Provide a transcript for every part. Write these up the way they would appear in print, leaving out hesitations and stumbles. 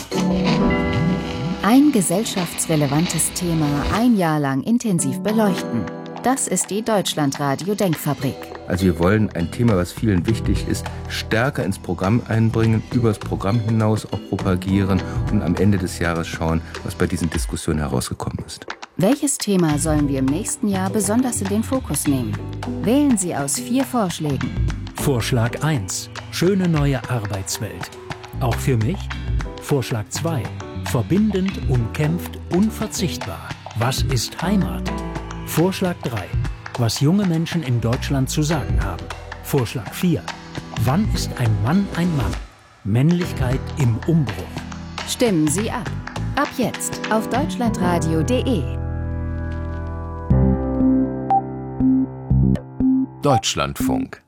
Ein gesellschaftsrelevantes Thema ein Jahr lang intensiv beleuchten. Das ist die Deutschlandradio Denkfabrik. Also wir wollen ein Thema, was vielen wichtig ist, stärker ins Programm einbringen, über das Programm hinaus auch propagieren und am Ende des Jahres schauen, was bei diesen Diskussionen herausgekommen ist. Welches Thema sollen wir im nächsten Jahr besonders in den Fokus nehmen? Wählen Sie aus 4 Vorschlägen. Vorschlag 1. Schöne neue Arbeitswelt. Auch für mich? Vorschlag 2. Verbindend, umkämpft, unverzichtbar. Was ist Heimat? Vorschlag 3. Was junge Menschen in Deutschland zu sagen haben. Vorschlag 4. Wann ist ein Mann ein Mann? Männlichkeit im Umbruch. Stimmen Sie ab. Ab jetzt auf deutschlandradio.de. Deutschlandfunk.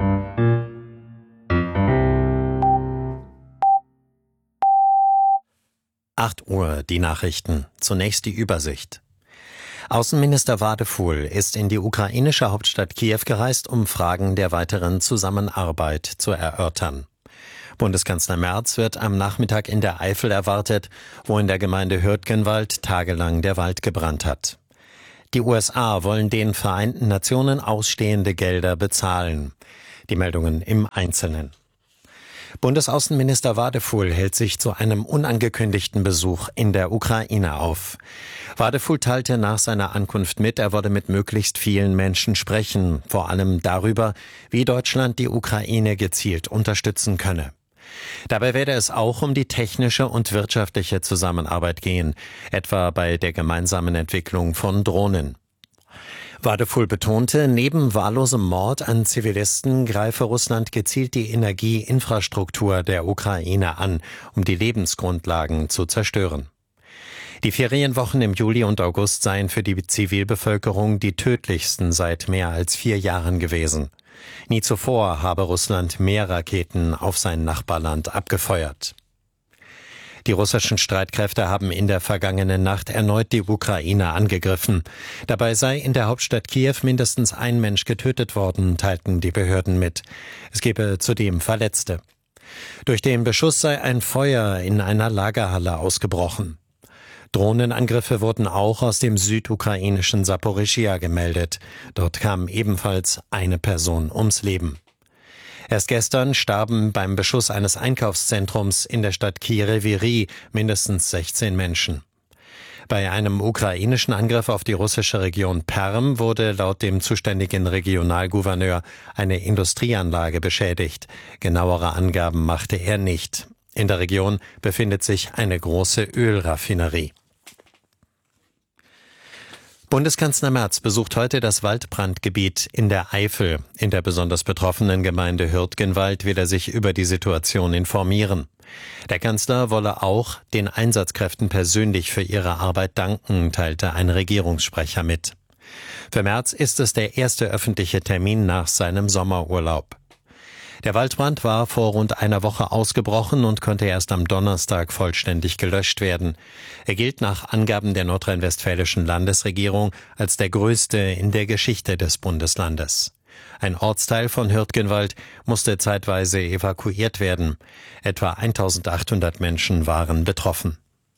Uhr, die Nachrichten. Zunächst die Übersicht. Außenminister Wadefuhl ist in die ukrainische Hauptstadt Kiew gereist, um Fragen der weiteren Zusammenarbeit zu erörtern. Bundeskanzler Merz wird am Nachmittag in der Eifel erwartet, wo in der Gemeinde Hürtgenwald tagelang der Wald gebrannt hat. Die USA wollen den Vereinten Nationen ausstehende Gelder bezahlen. Die Meldungen im Einzelnen. Bundesaußenminister Wadefuhl hält sich zu einem unangekündigten Besuch in der Ukraine auf. Wadefuhl teilte nach seiner Ankunft mit, er wolle mit möglichst vielen Menschen sprechen, vor allem darüber, wie Deutschland die Ukraine gezielt unterstützen könne. Dabei werde es auch um die technische und wirtschaftliche Zusammenarbeit gehen, etwa bei der gemeinsamen Entwicklung von Drohnen. Wadefuhl betonte, neben wahllosem Mord an Zivilisten greife Russland gezielt die Energieinfrastruktur der Ukraine an, um die Lebensgrundlagen zu zerstören. Die Ferienwochen im Juli und August seien für die Zivilbevölkerung die tödlichsten seit mehr als 4 Jahren gewesen. Nie zuvor habe Russland mehr Raketen auf sein Nachbarland abgefeuert. Die russischen Streitkräfte haben in der vergangenen Nacht erneut die Ukraine angegriffen. Dabei sei in der Hauptstadt Kiew mindestens ein Mensch getötet worden, teilten die Behörden mit. Es gebe zudem Verletzte. Durch den Beschuss sei ein Feuer in einer Lagerhalle ausgebrochen. Drohnenangriffe wurden auch aus dem südukrainischen Saporischschja gemeldet. Dort kam ebenfalls eine Person ums Leben. Erst gestern starben beim Beschuss eines Einkaufszentrums in der Stadt Kirevi mindestens 16 Menschen. Bei einem ukrainischen Angriff auf die russische Region Perm wurde laut dem zuständigen Regionalgouverneur eine Industrieanlage beschädigt. Genauere Angaben machte er nicht. In der Region befindet sich eine große Ölraffinerie. Bundeskanzler Merz besucht heute das Waldbrandgebiet in der Eifel. In der besonders betroffenen Gemeinde Hürtgenwald will er sich über die Situation informieren. Der Kanzler wolle auch den Einsatzkräften persönlich für ihre Arbeit danken, teilte ein Regierungssprecher mit. Für Merz ist es der erste öffentliche Termin nach seinem Sommerurlaub. Der Waldbrand war vor rund einer Woche ausgebrochen und konnte erst am Donnerstag vollständig gelöscht werden. Er gilt nach Angaben der nordrhein-westfälischen Landesregierung als der größte in der Geschichte des Bundeslandes. Ein Ortsteil von Hürtgenwald musste zeitweise evakuiert werden. Etwa 1800 Menschen waren betroffen.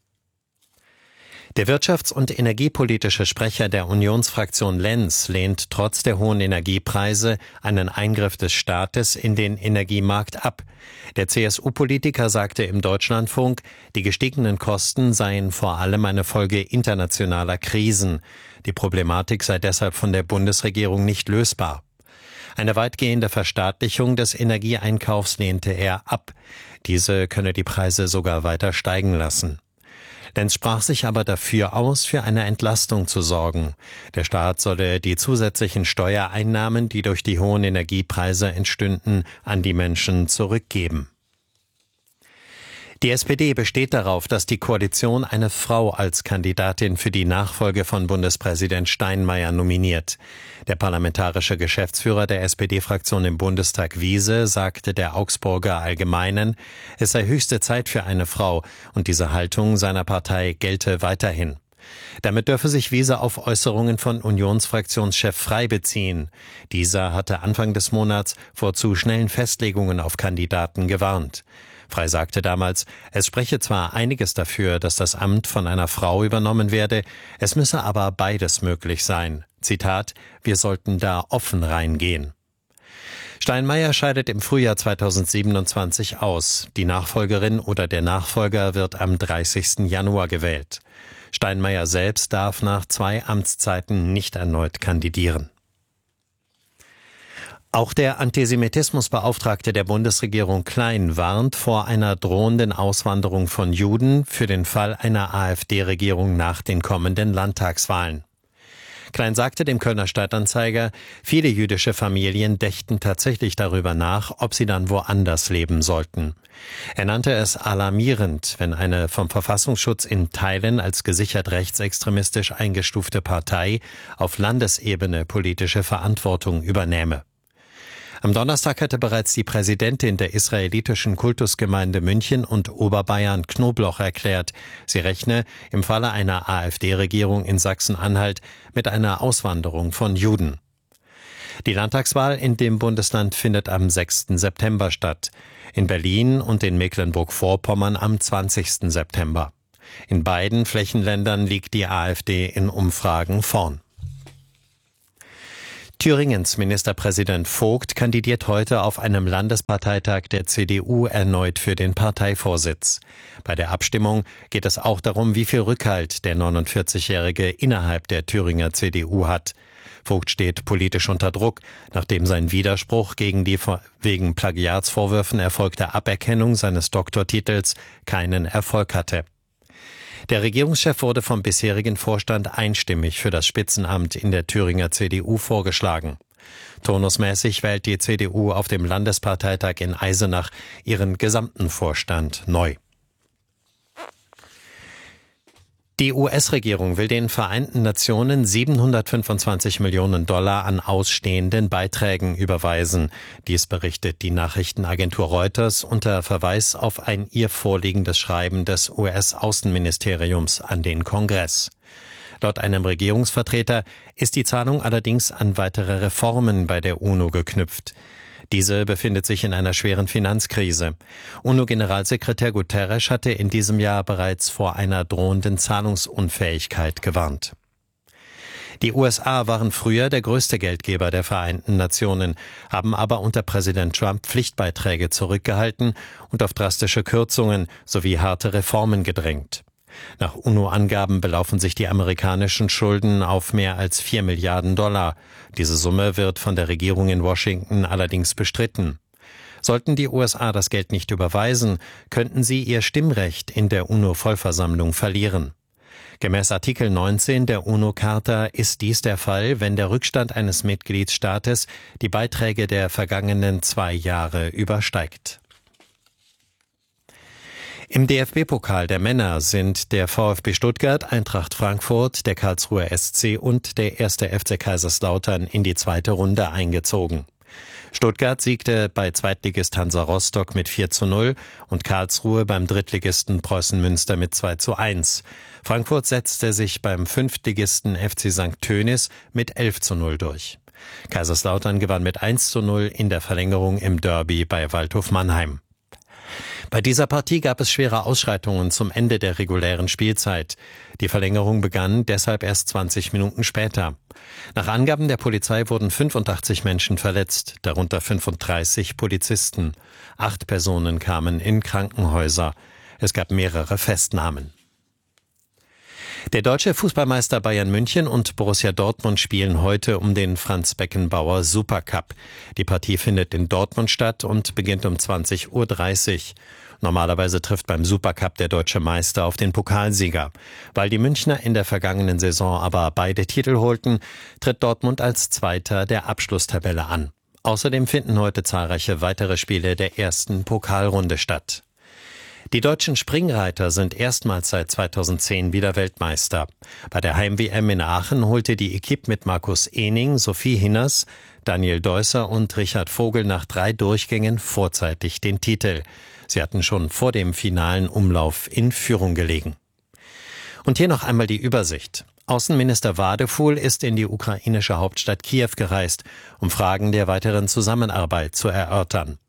Der wirtschafts- und energiepolitische Sprecher der Unionsfraktion Lenz lehnt trotz der hohen Energiepreise einen Eingriff des Staates in den Energiemarkt ab. Der CSU-Politiker sagte im Deutschlandfunk, die gestiegenen Kosten seien vor allem eine Folge internationaler Krisen. Die Problematik sei deshalb von der Bundesregierung nicht lösbar. Eine weitgehende Verstaatlichung des Energieeinkaufs lehnte er ab. Diese könne die Preise sogar weiter steigen lassen. Lenz sprach sich aber dafür aus, für eine Entlastung zu sorgen. Der Staat solle die zusätzlichen Steuereinnahmen, die durch die hohen Energiepreise entstünden, an die Menschen zurückgeben. Die SPD besteht darauf, dass die Koalition eine Frau als Kandidatin für die Nachfolge von Bundespräsident Steinmeier nominiert. Der parlamentarische Geschäftsführer der SPD-Fraktion im Bundestag Wiese sagte der Augsburger Allgemeinen, es sei höchste Zeit für eine Frau und diese Haltung seiner Partei gelte weiterhin. Damit dürfe sich Wiese auf Äußerungen von Unionsfraktionschef Frey beziehen. Dieser hatte Anfang des Monats vor zu schnellen Festlegungen auf Kandidaten gewarnt. Frey sagte damals, es spreche zwar einiges dafür, dass das Amt von einer Frau übernommen werde, es müsse aber beides möglich sein. Zitat, wir sollten da offen reingehen. Steinmeier scheidet im Frühjahr 2027 aus. Die Nachfolgerin oder der Nachfolger wird am 30. Januar gewählt. Steinmeier selbst darf nach 2 Amtszeiten nicht erneut kandidieren. Auch der Antisemitismusbeauftragte der Bundesregierung Klein warnt vor einer drohenden Auswanderung von Juden für den Fall einer AfD-Regierung nach den kommenden Landtagswahlen. Klein sagte dem Kölner Stadtanzeiger, viele jüdische Familien dächten tatsächlich darüber nach, ob sie dann woanders leben sollten. Er nannte es alarmierend, wenn eine vom Verfassungsschutz in Teilen als gesichert rechtsextremistisch eingestufte Partei auf Landesebene politische Verantwortung übernähme. Am Donnerstag hatte bereits die Präsidentin der israelitischen Kultusgemeinde München und Oberbayern Knobloch erklärt, sie rechne im Falle einer AfD-Regierung in Sachsen-Anhalt mit einer Auswanderung von Juden. Die Landtagswahl in dem Bundesland findet am 6. September statt, in Berlin und in Mecklenburg-Vorpommern am 20. September. In beiden Flächenländern liegt die AfD in Umfragen vorn. Thüringens Ministerpräsident Vogt kandidiert heute auf einem Landesparteitag der CDU erneut für den Parteivorsitz. Bei der Abstimmung geht es auch darum, wie viel Rückhalt der 49-Jährige innerhalb der Thüringer CDU hat. Vogt steht politisch unter Druck, nachdem sein Widerspruch gegen die wegen Plagiatsvorwürfen erfolgte Aberkennung seines Doktortitels keinen Erfolg hatte. Der Regierungschef wurde vom bisherigen Vorstand einstimmig für das Spitzenamt in der Thüringer CDU vorgeschlagen. Turnusmäßig wählt die CDU auf dem Landesparteitag in Eisenach ihren gesamten Vorstand neu. Die US-Regierung will den Vereinten Nationen 725 Millionen Dollar an ausstehenden Beiträgen überweisen. Dies berichtet die Nachrichtenagentur Reuters unter Verweis auf ein ihr vorliegendes Schreiben des US-Außenministeriums an den Kongress. Laut einem Regierungsvertreter ist die Zahlung allerdings an weitere Reformen bei der UNO geknüpft. Diese befindet sich in einer schweren Finanzkrise. UNO-Generalsekretär Guterres hatte in diesem Jahr bereits vor einer drohenden Zahlungsunfähigkeit gewarnt. Die USA waren früher der größte Geldgeber der Vereinten Nationen, haben aber unter Präsident Trump Pflichtbeiträge zurückgehalten und auf drastische Kürzungen sowie harte Reformen gedrängt. Nach UNO-Angaben belaufen sich die amerikanischen Schulden auf mehr als 4 Milliarden Dollar. Diese Summe wird von der Regierung in Washington allerdings bestritten. Sollten die USA das Geld nicht überweisen, könnten sie ihr Stimmrecht in der UNO-Vollversammlung verlieren. Gemäß Artikel 19 der UNO-Charta ist dies der Fall, wenn der Rückstand eines Mitgliedstaates die Beiträge der vergangenen 2 Jahre übersteigt. Im DFB-Pokal der Männer sind der VfB Stuttgart, Eintracht Frankfurt, der Karlsruher SC und der 1. FC Kaiserslautern in die 2. Runde eingezogen. Stuttgart siegte bei Zweitligist Hansa Rostock mit 4:0 und Karlsruhe beim Drittligisten Preußen Münster mit 2:1. Frankfurt setzte sich beim Fünftligisten FC St. Tönis mit 11:0 durch. Kaiserslautern gewann mit 1:0 in der Verlängerung im Derby bei Waldhof Mannheim. Bei dieser Partie gab es schwere Ausschreitungen zum Ende der regulären Spielzeit. Die Verlängerung begann deshalb erst 20 Minuten später. Nach Angaben der Polizei wurden 85 Menschen verletzt, darunter 35 Polizisten. 8 Personen kamen in Krankenhäuser. Es gab mehrere Festnahmen. Der deutsche Fußballmeister Bayern München und Borussia Dortmund spielen heute um den Franz-Beckenbauer Supercup. Die Partie findet in Dortmund statt und beginnt um 20:30 Uhr. Normalerweise trifft beim Supercup der deutsche Meister auf den Pokalsieger. Weil die Münchner in der vergangenen Saison aber beide Titel holten, tritt Dortmund als Zweiter der Abschlusstabelle an. Außerdem finden heute zahlreiche weitere Spiele der ersten Pokalrunde statt. Die deutschen Springreiter sind erstmals seit 2010 wieder Weltmeister. Bei der Heim-WM in Aachen holte die Equipe mit Markus Ehning, Sophie Hinners, Daniel Deusser und Richard Vogel nach 3 Durchgängen vorzeitig den Titel. Sie hatten schon vor dem finalen Umlauf in Führung gelegen. Und hier noch einmal die Übersicht. Außenminister Wadefuhl ist in die ukrainische Hauptstadt Kiew gereist, um Fragen der weiteren Zusammenarbeit zu erörtern.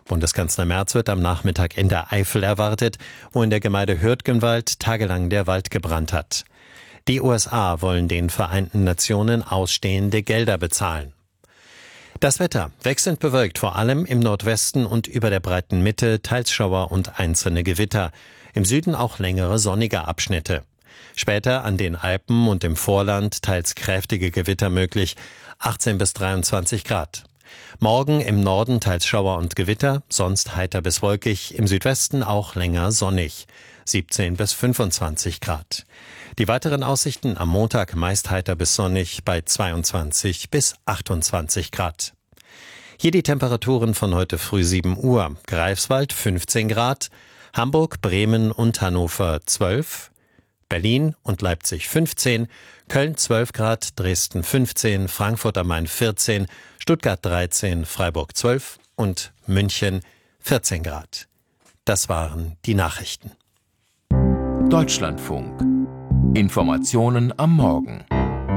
Bundeskanzler Merz wird am Nachmittag in der Eifel erwartet, wo in der Gemeinde Hürtgenwald tagelang der Wald gebrannt hat. Die USA wollen den Vereinten Nationen ausstehende Gelder bezahlen. Das Wetter wechselnd bewölkt, vor allem im Nordwesten und über der breiten Mitte, teils Schauer und einzelne Gewitter. Im Süden auch längere sonnige Abschnitte. Später an den Alpen und im Vorland teils kräftige Gewitter möglich, 18 bis 23 Grad. Morgen im Norden teils Schauer und Gewitter, sonst heiter bis wolkig, im Südwesten auch länger sonnig, 17 bis 25 Grad. Die weiteren Aussichten am Montag meist heiter bis sonnig bei 22 bis 28 Grad. Hier die Temperaturen von heute früh 7 Uhr. Greifswald 15 Grad, Hamburg, Bremen und Hannover 12, Berlin und Leipzig 15, Köln 12 Grad, Dresden 15, Frankfurt am Main 14, Stuttgart 13, Freiburg 12 und München 14 Grad. Das waren die Nachrichten. Deutschlandfunk. Informationen am Morgen.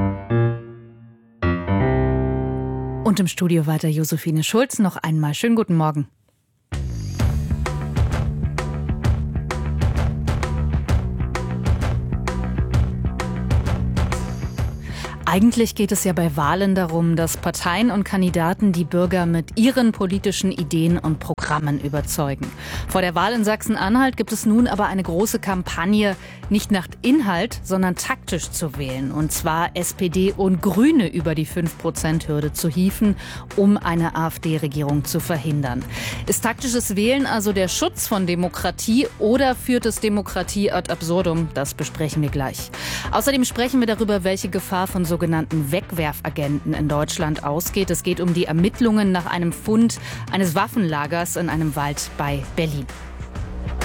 Und im Studio weiter Josephine Schulz. Noch einmal schönen guten Morgen. Eigentlich geht es ja bei Wahlen darum, dass Parteien und Kandidaten die Bürger mit ihren politischen Ideen und Programmen überzeugen. Vor der Wahl in Sachsen-Anhalt gibt es nun aber eine große Kampagne, nicht nach Inhalt, sondern taktisch zu wählen. Und zwar SPD und Grüne über die 5%-Hürde zu hieven, um eine AfD-Regierung zu verhindern. Ist taktisches Wählen also der Schutz von Demokratie oder führt es Demokratie ad absurdum? Das besprechen wir gleich. Außerdem sprechen wir darüber, welche Gefahr von sogenannten Wegwerfagenten in Deutschland ausgeht. Es geht um die Ermittlungen nach einem Fund eines Waffenlagers in einem Wald bei Berlin.